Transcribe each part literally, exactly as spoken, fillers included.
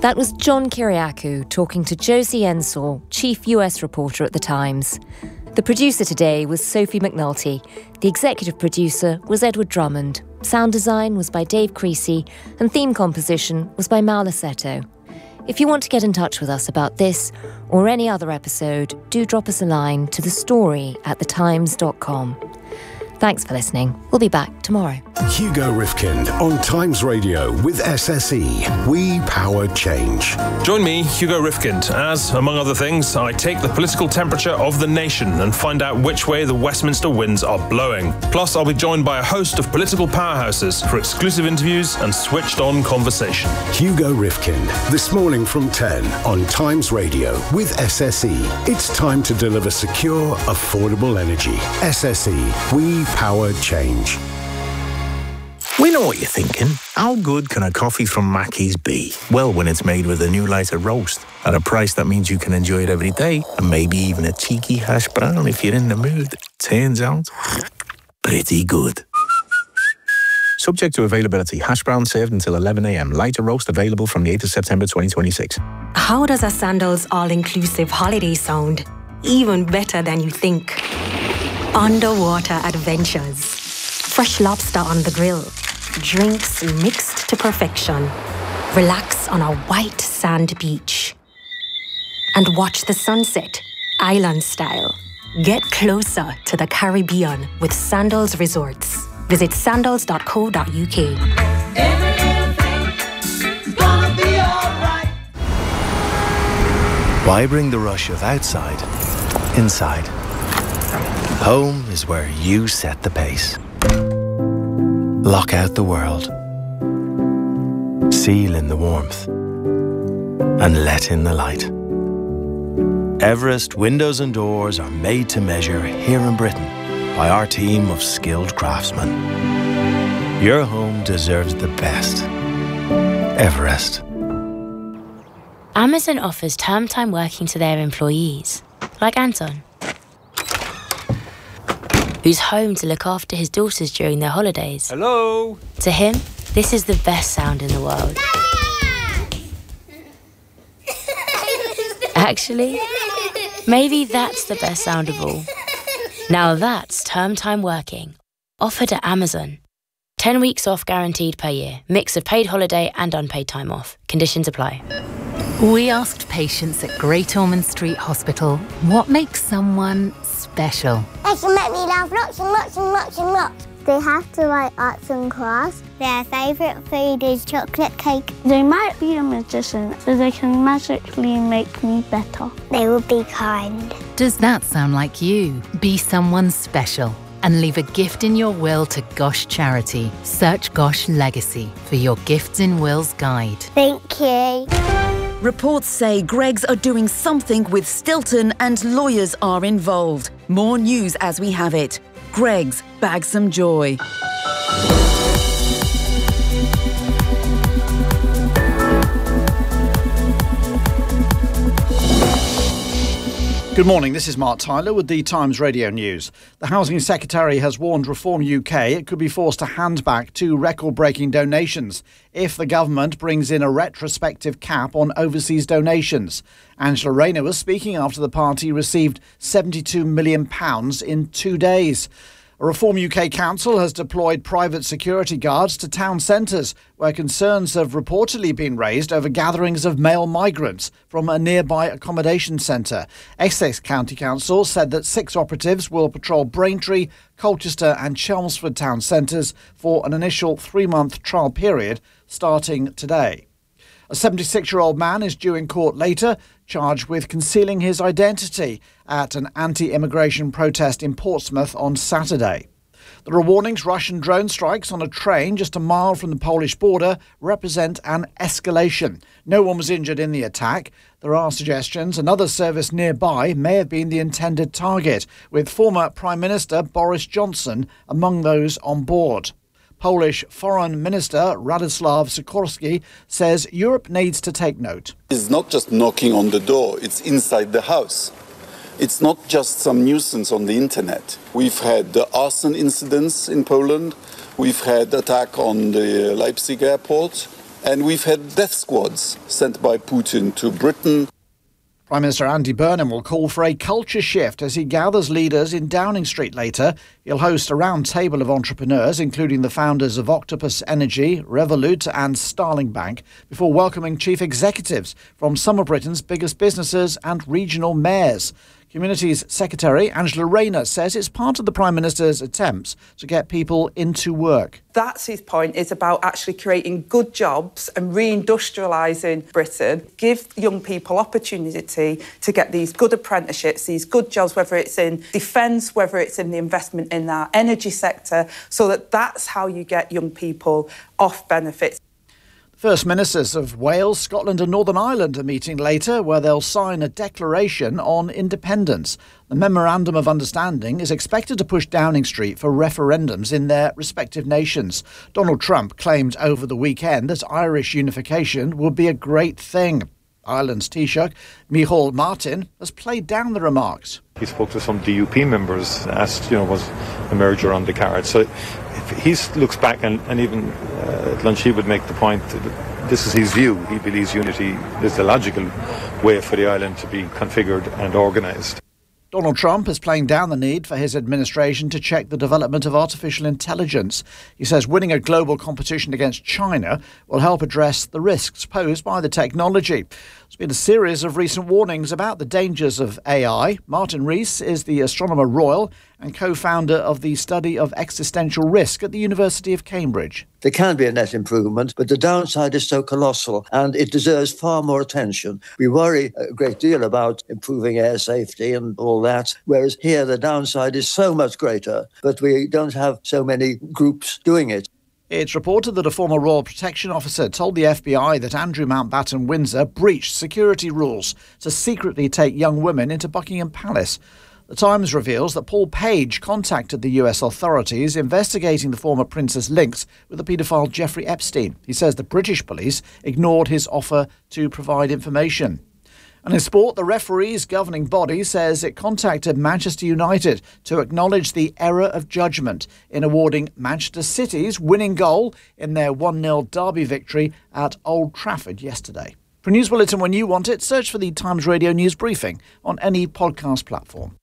That was John Kiriakou talking to Josie Ensor, chief U S reporter at The Times. The producer today was Sophie McNulty. The executive producer was Edward Drummond. Sound design was by Dave Creasy, and theme composition was by Mal Lassetto. If you want to get in touch with us about this or any other episode, do drop us a line to the story at the times dot com. Thanks for listening. We'll be back tomorrow. Hugo Rifkind on Times Radio with S S E. We power change. Join me, Hugo Rifkind, as, among other things, I take the political temperature of the nation and find out which way the Westminster winds are blowing. Plus, I'll be joined by a host of political powerhouses for exclusive interviews and switched-on conversation. Hugo Rifkind, this morning from ten on Times Radio with S S E. It's time to deliver secure, affordable energy. S S E. We power change. We know what you're thinking. How good can a coffee from Mackey's be? Well, when it's made with a new lighter roast at a price that means you can enjoy it every day, and maybe even a cheeky hash brown if you're in the mood. Turns out, pretty good. Subject to availability. Hash brown served until eleven a.m. Lighter roast available from the eighth of September twenty twenty-six. How does a Sandals all-inclusive holiday sound? Even better than you think. Underwater adventures. Fresh lobster on the grill. Drinks mixed to perfection. Relax on a white sand beach. And watch the sunset, island style. Get closer to the Caribbean with Sandals Resorts. Visit sandals dot co dot u k. Why bring the rush of outside inside? Home is where you set the pace. Lock out the world. Seal in the warmth. And let in the light. Everest windows and doors are made to measure here in Britain by our team of skilled craftsmen. Your home deserves the best. Everest. Amazon offers term time working to their employees, like Anton, who's home to look after his daughters during their holidays. Hello? To him, this is the best sound in the world. Actually, maybe that's the best sound of all. Now that's term time working, offered at Amazon. Ten weeks off guaranteed per year. Mix of paid holiday and unpaid time off. Conditions apply. We asked patients at Great Ormond Street Hospital what makes someone special. They can make me laugh lots and lots and lots and lots. They have to write arts and crafts. Their favourite food is chocolate cake. They might be a magician, so they can magically make me better. They will be kind. Does that sound like you? Be someone special and leave a gift in your will to Gosh Charity. Search Gosh Legacy for your Gifts in Wills guide. Thank you. Reports say Greggs are doing something with Stilton and lawyers are involved. More news as we have it. Greggs, bag some joy. Good morning, this is Mark Tyler with the Times Radio News. The Housing Secretary has warned Reform U K it could be forced to hand back two record-breaking donations if the government brings in a retrospective cap on overseas donations. Angela Rayner was speaking after the party received seventy-two million pounds in two days. A Reform U K council has deployed private security guards to town centres where concerns have reportedly been raised over gatherings of male migrants from a nearby accommodation centre. Essex County Council said that six operatives will patrol Braintree, Colchester and Chelmsford town centres for an initial three-month trial period starting today. A seventy-six-year-old man is due in court later, charged with concealing his identity at an anti-immigration protest in Portsmouth on Saturday. There are warnings Russian drone strikes on a train just a mile from the Polish border represent an escalation. No one was injured in the attack. There are suggestions another service nearby may have been the intended target, with former Prime Minister Boris Johnson among those on board. Polish Foreign Minister Radoslaw Sikorski says Europe needs to take note. It's not just knocking on the door, it's inside the house. It's not just some nuisance on the internet. We've had the arson incidents in Poland, we've had attack on the Leipzig airport, And we've had death squads sent by Putin to Britain. Prime Minister Andy Burnham will call for a culture shift as he gathers leaders in Downing Street later. He'll host a round table of entrepreneurs, including the founders of Octopus Energy, Revolut and Starling Bank, before welcoming chief executives from some of Britain's biggest businesses and regional mayors. Communities Secretary Angela Rayner says it's part of the Prime Minister's attempts to get people into work. That's his point, is about actually creating good jobs and reindustrialising Britain. Give young people opportunity to get these good apprenticeships, these good jobs, whether it's in defence, whether it's in the investment in our energy sector, so that that's how you get young people off benefits. First Ministers of Wales, Scotland and Northern Ireland are meeting later, where they'll sign a declaration on independence. The Memorandum of Understanding is expected to push Downing Street for referendums in their respective nations. Donald Trump claimed over the weekend that Irish unification would be a great thing. Ireland's Taoiseach, Micheál Martin, has played down the remarks. He spoke to some D U P members, asked, you know, was a merger on the cards. So if he looks back, and, and even uh, Lunchy would make the point that this is his view. He believes unity is the logical way for the island to be configured and organised. Donald Trump is playing down the need for his administration to check the development of artificial intelligence. He says winning a global competition against China will help address the risks posed by the technology. There's been a series of recent warnings about the dangers of A I. Martin Rees is the Astronomer Royal and co-founder of the Study of Existential Risk at the University of Cambridge. There can be a net improvement, but the downside is so colossal and it deserves far more attention. We worry a great deal about improving air safety and all that, whereas here the downside is so much greater, but we don't have so many groups doing it. It's reported that a former Royal Protection Officer told the F B I that Andrew Mountbatten Windsor breached security rules to secretly take young women into Buckingham Palace. The Times reveals that Paul Page contacted the U S authorities investigating the former prince's links with the paedophile Jeffrey Epstein. He says the British police ignored his offer to provide information. And in sport, the referees governing body says it contacted Manchester United to acknowledge the error of judgment in awarding Manchester City's winning goal in their one nil derby victory at Old Trafford yesterday. For a news bulletin when you want it, search for the Times Radio News Briefing on any podcast platform.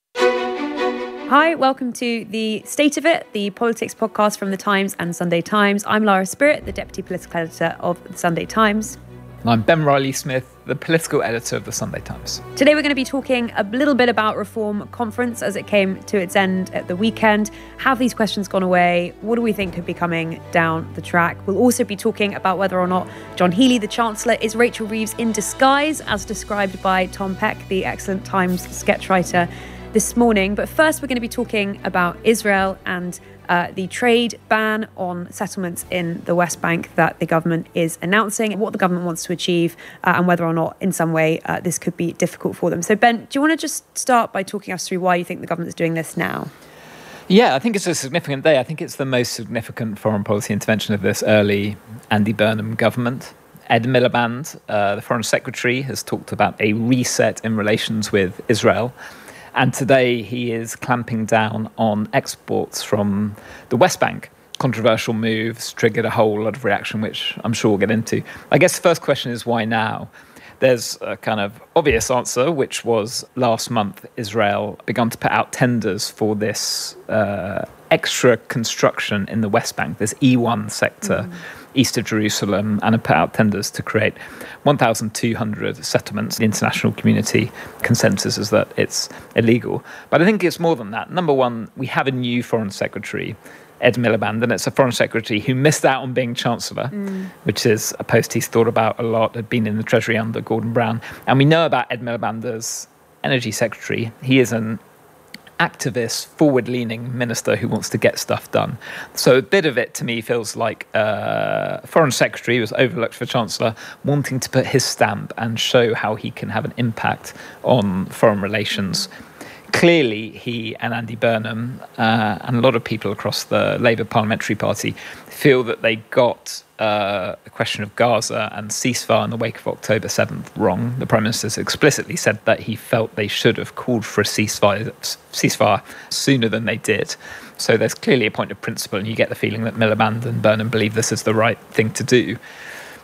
Hi, welcome to the State of It, the politics podcast from The Times and Sunday Times. I'm Lara Spirit, the Deputy Political Editor of The Sunday Times. And I'm Ben Riley-Smith, the Political Editor of The Sunday Times. Today we're going to be talking a little bit about Reform Conference as it came to its end at the weekend. Have these questions gone away? What do we think could be coming down the track? We'll also be talking about whether or not John Healey, the Chancellor, is Rachel Reeves in disguise, as described by Tom Peck, the excellent Times sketch writer, this morning. But first we're going to be talking about Israel and uh, the trade ban on settlements in the West Bank that the government is announcing, what the government wants to achieve, uh, and whether or not in some way uh, this could be difficult for them. So Ben, do you want to just start by talking us through why you think the government is doing this now? Yeah, I think it's a significant day. I think it's the most significant foreign policy intervention of this early Andy Burnham government. Ed Miliband, uh, the Foreign Secretary, has talked about a reset in relations with Israel. And today he is clamping down on exports from the West Bank. Controversial moves triggered a whole lot of reaction, which I'm sure we'll get into. I guess the first question is why now? There's a kind of obvious answer, which was last month Israel began to put out tenders for this uh, extra construction in the West Bank, this E one sector, mm. east of Jerusalem, and have put out tenders to create one thousand two hundred settlements. The international community consensus is that it's illegal. But I think it's more than that. Number one, we have a new foreign secretary, Ed Miliband, and it's a foreign secretary who missed out on being Chancellor, mm. which is a post he's thought about a lot, had been in the Treasury under Gordon Brown. And we know about Ed Miliband as Energy Secretary. He is an activist, forward-leaning minister who wants to get stuff done. So a bit of it, to me, feels like uh, a foreign secretary who was overlooked for Chancellor, wanting to put his stamp and show how he can have an impact on foreign relations. Clearly, he and Andy Burnham uh, and a lot of people across the Labour Parliamentary Party feel that they got uh, the question of Gaza and ceasefire in the wake of October seventh wrong. The Prime Minister has explicitly said that he felt they should have called for a ceasefire, ceasefire sooner than they did. So there's clearly a point of principle, and you get the feeling that Miliband and Burnham believe this is the right thing to do.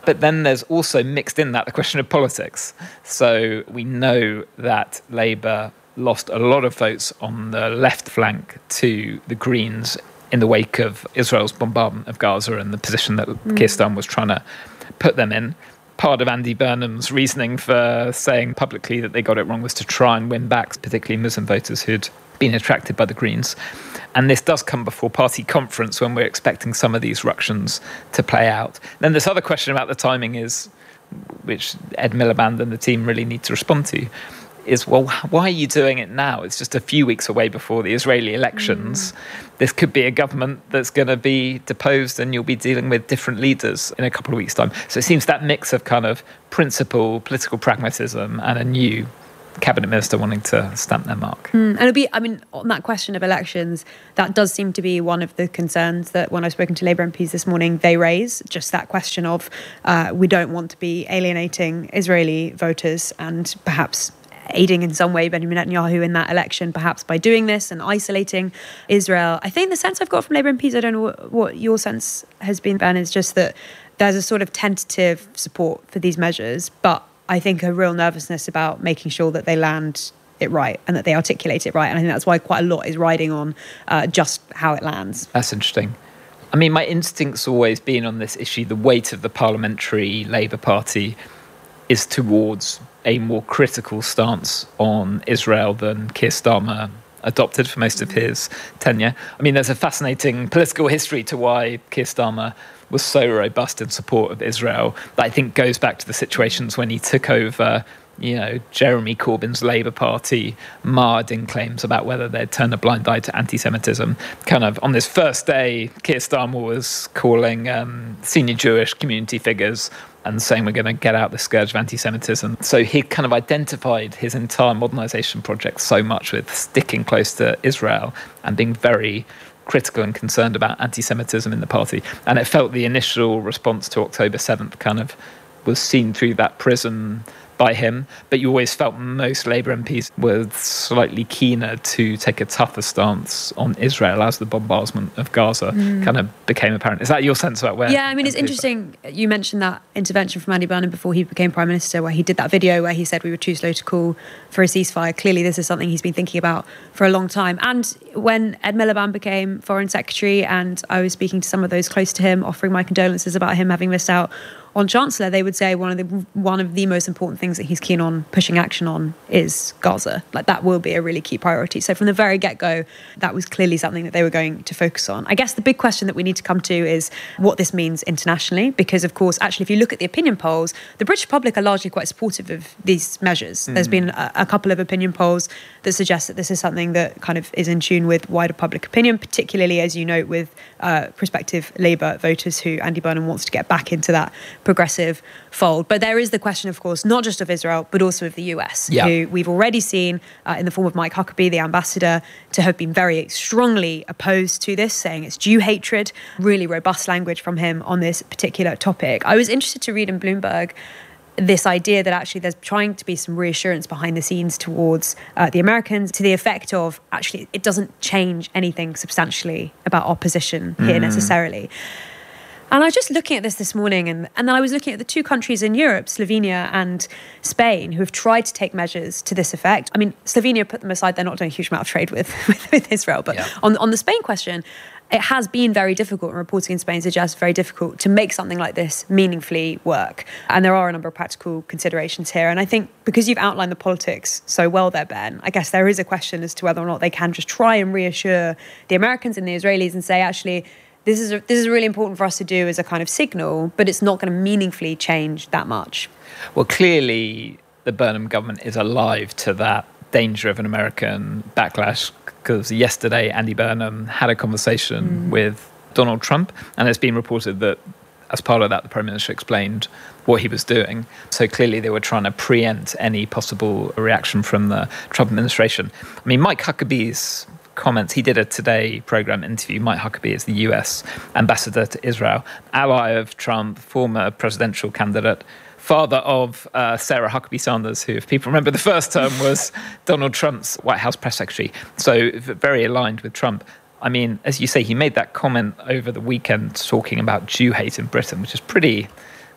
But then there's also mixed in that the question of politics. So we know that Labour lost a lot of votes on the left flank to the Greens in the wake of Israel's bombardment of Gaza and the position that mm. Keir Starmer was trying to put them in. Part of Andy Burnham's reasoning for saying publicly that they got it wrong was to try and win back, particularly Muslim voters who'd been attracted by the Greens. And this does come before party conference when we're expecting some of these ructions to play out. Then this other question about the timing is, which Ed Miliband and the team really need to respond to, is, well, why are you doing it now? It's just a few weeks away before the Israeli elections. Mm. This could be a government that's going to be deposed and you'll be dealing with different leaders in a couple of weeks' time. So it seems that mix of kind of principle, political pragmatism and a new cabinet minister wanting to stamp their mark. Mm. And it'll be, I mean, on that question of elections, that does seem to be one of the concerns that when I've spoken to Labour M Ps this morning, they raise, just that question of uh, we don't want to be alienating Israeli voters and perhaps aiding in some way Benjamin Netanyahu in that election, perhaps by doing this and isolating Israel. I think the sense I've got from Labour M Ps, I don't know what, what your sense has been, Ben, is just that there's a sort of tentative support for these measures, but I think a real nervousness about making sure that they land it right and that they articulate it right. And I think that's why quite a lot is riding on uh, just how it lands. That's interesting. I mean, my instinct's always been on this issue, the weight of the parliamentary Labour Party is towards a more critical stance on Israel than Keir Starmer adopted for most of his tenure. I mean, there's a fascinating political history to why Keir Starmer was so robust in support of Israel that I think goes back to the situations when he took over, you know, Jeremy Corbyn's Labour Party, marred in claims about whether they'd turn a blind eye to anti-Semitism. Kind of on this first day, Keir Starmer was calling um, senior Jewish community figures and saying we're going to get out the scourge of anti-Semitism. So he kind of identified his entire modernisation project so much with sticking close to Israel and being very critical and concerned about anti-Semitism in the party. And it felt the initial response to October seventh kind of was seen through that prism by him, but you always felt most Labour M Ps were slightly keener to take a tougher stance on Israel as the bombardment of Gaza mm. kind of became apparent. Is that your sense about where? Yeah, I mean, it's interesting. You mentioned that intervention from Andy Burnham before he became Prime Minister, where he did that video where he said we were too slow to call for a ceasefire. Clearly, this is something he's been thinking about for a long time. And when Ed Miliband became Foreign Secretary, and I was speaking to some of those close to him, offering my condolences about him having missed out on Chancellor, they would say one of the one of the most important things that he's keen on pushing action on is Gaza. Like, that will be a really key priority. So from the very get-go, that was clearly something that they were going to focus on. I guess the big question that we need to come to is what this means internationally, because, of course, actually, if you look at the opinion polls, the British public are largely quite supportive of these measures. Mm. There's been a, a couple of opinion polls that suggest that this is something that kind of is in tune with wider public opinion, particularly, as you note, with uh, prospective Labour voters who Andy Burnham wants to get back into that progressive fold. But there is the question, of course, not just of Israel, but also of the U S, yeah. who we've already seen uh, in the form of Mike Huckabee, the ambassador, to have been very strongly opposed to this, saying it's Jew hatred, really robust language from him on this particular topic. I was interested to read in Bloomberg this idea that actually there's trying to be some reassurance behind the scenes towards uh, the Americans, to the effect of actually it doesn't change anything substantially about our position here mm. necessarily. And I was just looking at this this morning, and, and then I was looking at the two countries in Europe, Slovenia and Spain, who have tried to take measures to this effect. I mean, Slovenia, put them aside, they're not doing a huge amount of trade with, with, with Israel. But yeah. on, on the Spain question, it has been very difficult, and reporting in Spain suggests very difficult to make something like this meaningfully work. And there are a number of practical considerations here. And I think because you've outlined the politics so well there, Ben, I guess there is a question as to whether or not they can just try and reassure the Americans and the Israelis and say, actually, This is a, this is really important for us to do as a kind of signal, but it's not going to meaningfully change that much. Well, clearly the Burnham government is alive to that danger of an American backlash, because yesterday Andy Burnham had a conversation mm. with Donald Trump, and it's been reported that as part of that, the Prime Minister explained what he was doing. So clearly they were trying to preempt any possible reaction from the Trump administration. I mean, Mike Huckabee's comments, he did a Today programme interview. Mike Huckabee is the U S ambassador to Israel, ally of Trump, former presidential candidate, father of uh, Sarah Huckabee Sanders, who, if people remember, the first term was Donald Trump's White House press secretary. So very aligned with Trump. I mean, as you say, he made that comment over the weekend talking about Jew hate in Britain, which is pretty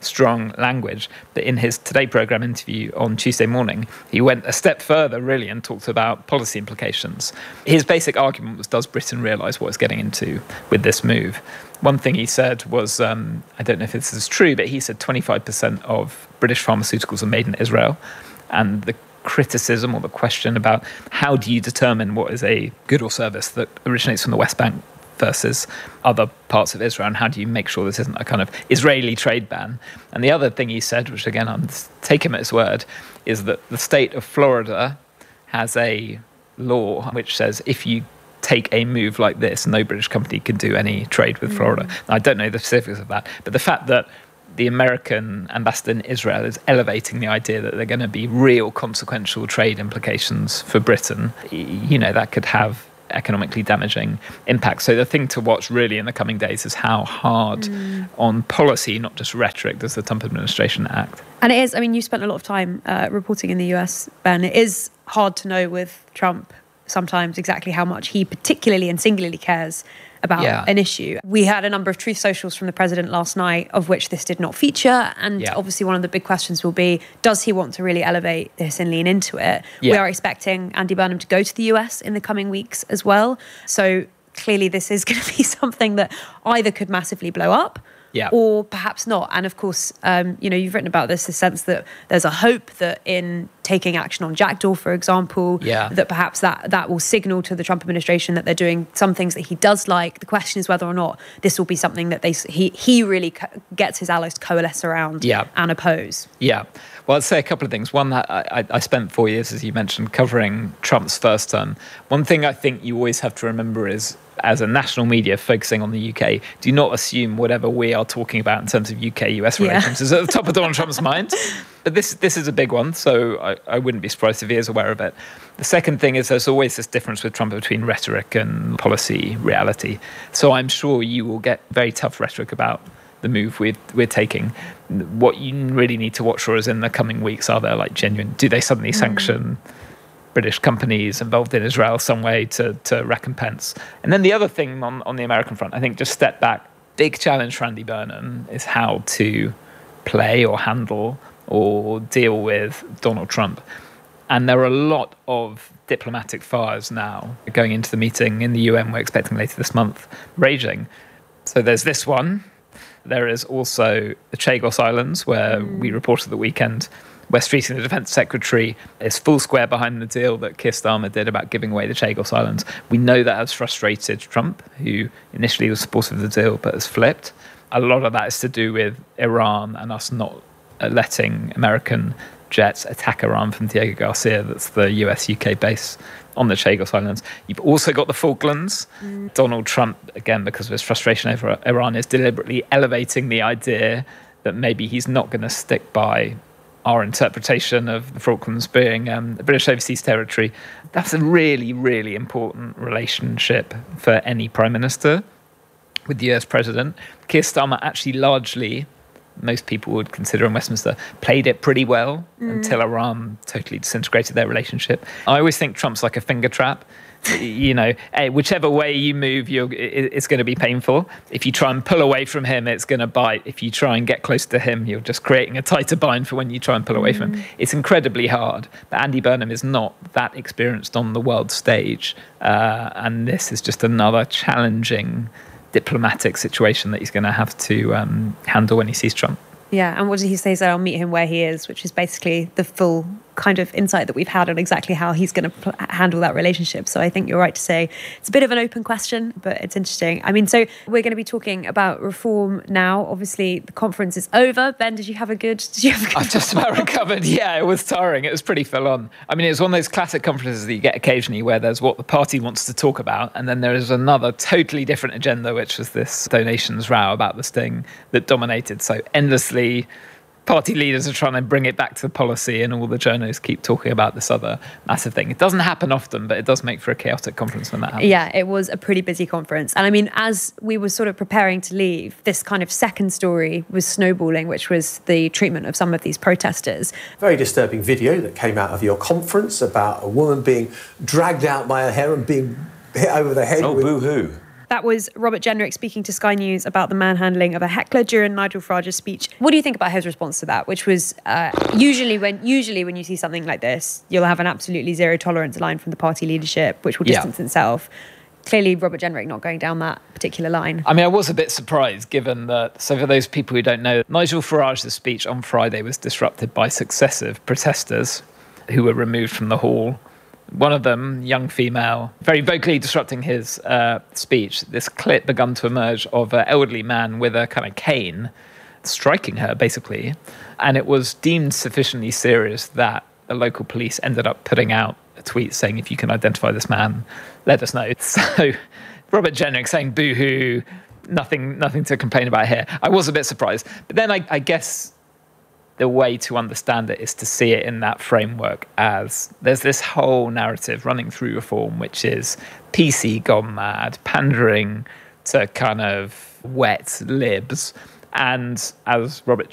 strong language. But in his Today programme interview on Tuesday morning, he went a step further, really, and talked about policy implications. His basic argument was, does Britain realise what it's getting into with this move? One thing he said was, um, I don't know if this is true, but he said twenty-five percent of British pharmaceuticals are made in Israel. And the criticism or the question about how do you determine what is a good or service that originates from the West Bank versus other parts of Israel, and how do you make sure this isn't a kind of Israeli trade ban? And the other thing he said, which again, I'm take him at his word, is that the state of Florida has a law which says if you take a move like this, no British company can do any trade with Florida. Mm. I don't know the specifics of that, but the fact that the American ambassador in Israel is elevating the idea that there are going to be real consequential trade implications for Britain, you know, that could have economically damaging impact. So the thing to watch really in the coming days is how hard mm. on policy, not just rhetoric, does the Trump administration act. And it is, I mean, you spent a lot of time uh, reporting in the U S, Ben. It is hard to know with Trump sometimes exactly how much he particularly and singularly cares about yeah. an issue. We had a number of truth socials from the president last night, of which this did not feature. And yeah. obviously one of the big questions will be, does he want to really elevate this and lean into it? Yeah. We are expecting Andy Burnham to go to the U S in the coming weeks as well. So clearly this is going to be something that either could massively blow up, yeah. or perhaps not. And of course, um, you know, you've written about this, the sense that there's a hope that in taking action on Jackdaw, for example, yeah. that perhaps that, that will signal to the Trump administration that they're doing some things that he does like. The question is whether or not this will be something that they he he really co- gets his allies to coalesce around yeah. and oppose. Yeah. Well, I'd say a couple of things. One, that I, I spent four years, as you mentioned, covering Trump's first term. One thing I think you always have to remember is, as a national media focusing on the U K, do not assume whatever we are talking about in terms of U K U S relations yeah. is at the top of Donald Trump's mind. But this this is a big one, so I, I wouldn't be surprised if he is aware of it. The second thing is there's always this difference with Trump between rhetoric and policy reality. So I'm sure you will get very tough rhetoric about the move we're, we're taking. What you really need to watch for is in the coming weeks, are there like genuine, do they suddenly mm. sanction British companies involved in Israel some way to, to recompense? And then the other thing on, on the American front, I think just step back, big challenge for Andy Burnham is how to play or handle or deal with Donald Trump. And there are a lot of diplomatic fires now going into the meeting in the U N we're expecting later this month, raging. So there's this one. There is also the Chagos Islands, where mm. we reported the weekend Wes Streeting, the Defence Secretary, is full square behind the deal that Keir Starmer did about giving away the Chagos Islands. We know that has frustrated Trump, who initially was supportive of the deal but has flipped. A lot of that is to do with Iran and us not letting American jets attack Iran from Diego Garcia, that's the U S U K base on the Chagos Islands. You've also got the Falklands. Mm. Donald Trump, again, because of his frustration over Iran, is deliberately elevating the idea that maybe he's not going to stick by our interpretation of the Falklands being um, British overseas territory. That's a really, really important relationship for any Prime Minister with the U S President. Keir Starmer actually largely, most people would consider in Westminster, played it pretty well mm. until Iran totally disintegrated their relationship. I always think Trump's like a finger trap. You know, whichever way you move, you're, it's going to be painful. If you try and pull away from him, it's going to bite. If you try and get close to him, you're just creating a tighter bind for when you try and pull away mm. from him. It's incredibly hard. But Andy Burnham is not that experienced on the world stage. Uh, and this is just another challenging diplomatic situation that he's going to have to um, handle when he sees Trump. Yeah, and what did he say? So I'll meet him where he is, which is basically the full kind of insight that we've had on exactly how he's going to pl- handle that relationship. So I think you're right to say it's a bit of an open question, but it's interesting. I mean, so we're going to be talking about reform now. Obviously, the conference is over. Ben, did you have a good... Did you have a good I've just about recovered. Yeah, it was tiring. It was pretty full on. I mean, it was one of those classic conferences that you get occasionally where there's what the party wants to talk about, and then there is another totally different agenda, which was this donations row about the Sting that dominated. So endlessly, party leaders are trying to bring it back to the policy, and all the journalists keep talking about this other massive thing. It doesn't happen often, but it does make for a chaotic conference when that happens. Yeah, it was a pretty busy conference. And I mean, as we were sort of preparing to leave, this kind of second story was snowballing, which was the treatment of some of these protesters. Very disturbing video that came out of your conference about a woman being dragged out by her hair and being hit over the head. Oh, with... boo-hoo. That was Robert Jenrick speaking to Sky News about the manhandling of a heckler during Nigel Farage's speech. What do you think about his response to that? Which was uh, usually when usually when you see something like this, you'll have an absolutely zero tolerance line from the party leadership, which will distance yeah. itself. Clearly, Robert Jenrick not going down that particular line. I mean, I was a bit surprised, given that, so for those people who don't know, Nigel Farage's speech on Friday was disrupted by successive protesters who were removed from the hall. One of them, young female, very vocally disrupting his uh, speech. This clip begun to emerge of an elderly man with a kind of cane striking her, basically. And it was deemed sufficiently serious that the local police ended up putting out a tweet saying, if you can identify this man, let us know. So Robert Jenrick saying, boo-hoo, nothing, nothing to complain about here. I was a bit surprised. But then I, I guess the way to understand it is to see it in that framework as there's this whole narrative running through reform, which is P C gone mad, pandering to kind of wet libs. And as Robert